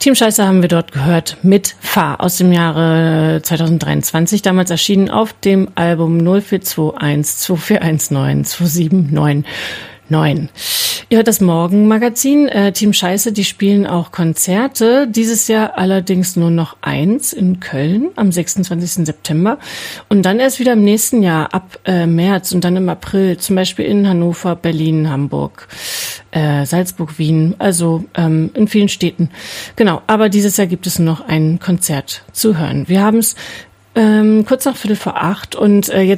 Team Scheiße haben wir dort gehört mit Fahr aus dem Jahre 2023, damals erschienen auf dem Album 0421 2419 2799. Ihr hört das Morgenmagazin. Team Scheiße, die spielen auch Konzerte. Dieses Jahr allerdings nur noch eins in Köln am 26. September. Und dann erst wieder im nächsten Jahr ab März und dann im April, zum Beispiel in Hannover, Berlin, Hamburg, Salzburg, Wien, also in vielen Städten. Genau, aber dieses Jahr gibt es nur noch ein Konzert zu hören. Wir haben es kurz nach 7:45 und jetzt